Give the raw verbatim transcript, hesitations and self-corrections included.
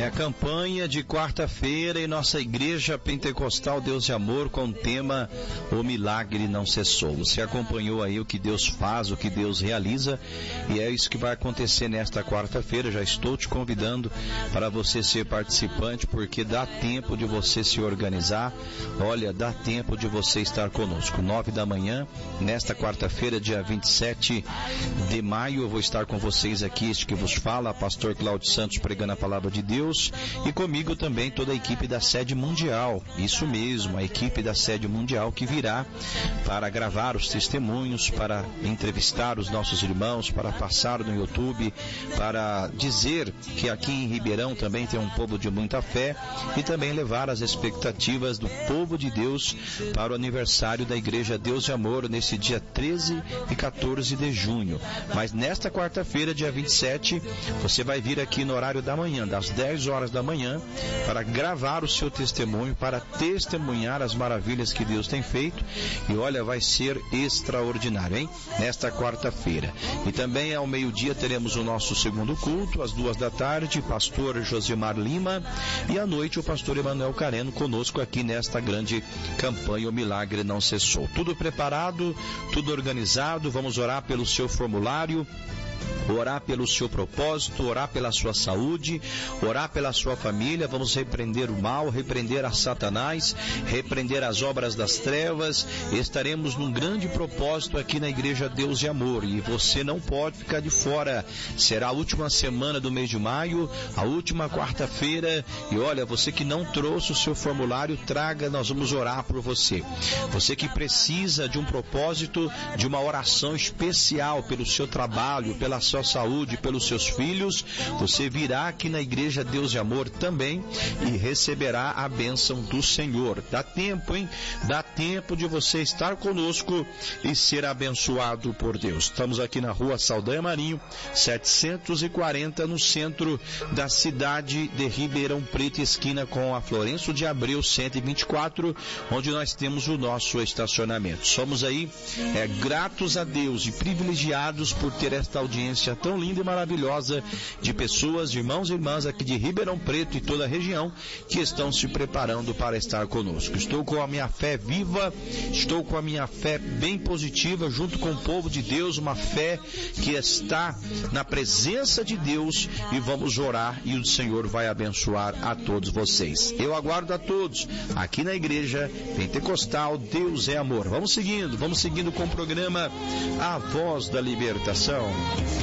É a campanha de quarta-feira em nossa igreja pentecostal Deus de Amor com o tema O Milagre Não Cessou. Você acompanhou aí o que Deus faz, o que Deus realiza, e é isso que vai acontecer nesta quarta-feira. Já estou te convidando para você ser participante, porque dá tempo de você se organizar. Olha, dá tempo de você estar conosco. Nove da manhã, nesta quarta-feira, dia vinte e sete de maio, eu vou estar com vocês aqui, este que vos fala, pastor Cláudio Santos, pregando a palavra de Deus, e comigo também toda a equipe da Sede Mundial. Isso mesmo, a equipe da Sede Mundial que virá para gravar os testemunhos, para entrevistar os nossos irmãos, para passar no YouTube, para dizer que aqui em Ribeirão também tem um povo de muita fé, e também levar as expectativas do povo de Deus para o aniversário da Igreja Deus de Amor nesse dia treze e quatorze de junho. Mas nesta quarta-feira, dia vinte e sete, você vai vir aqui no horário da manhã, das dez horas da manhã, para gravar o seu testemunho, para testemunhar as maravilhas que Deus tem feito. E olha, vai ser extraordinário, hein? Nesta quarta-feira. E também ao meio-dia teremos o nosso segundo culto, às duas da tarde, pastor Josimar Lima, e à noite o pastor Emanuel Careno conosco aqui nesta grande campanha O Milagre Não Cessou. Tudo preparado, tudo organizado. Vamos orar pelo seu formulário, orar pelo seu propósito, orar pela sua saúde, orar pela sua família. Vamos repreender o mal, repreender a Satanás, repreender as obras das trevas. Estaremos num grande propósito aqui na Igreja Deus de Amor, e você não pode ficar de fora. Será a última semana do mês de maio, a última quarta-feira, e olha, você que não trouxe o seu formulário, traga, nós vamos orar por você. Você que precisa de um propósito, de uma oração especial pelo seu trabalho, pela sua saúde, pelos seus filhos, você virá aqui na Igreja Deus de Amor também e receberá a bênção do Senhor. Dá tempo, hein? Dá tempo de você estar conosco e ser abençoado por Deus. Estamos aqui na rua Saldanha Marinho, setecentos e quarenta, no centro da cidade de Ribeirão Preto, esquina com a Florencio de Abreu cento e vinte e quatro, onde nós temos o nosso estacionamento. Somos aí é, gratos a Deus e privilegiados por ter esta audiência tão linda e maravilhosa de pessoas, de irmãos e irmãs aqui de Ribeirão Preto e toda a região que estão se preparando para estar conosco. Estou com a minha fé viva, estou com a minha fé bem positiva, junto com o povo de Deus, uma fé que está na presença de Deus, e vamos orar e o Senhor vai abençoar a todos vocês. Eu aguardo a todos aqui na Igreja Pentecostal Deus é Amor. Vamos seguindo, vamos seguindo com o programa A Voz da Libertação.